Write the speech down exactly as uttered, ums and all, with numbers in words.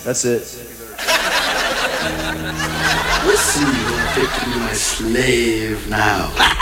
That's it. Listen, you'll get to be my slave now.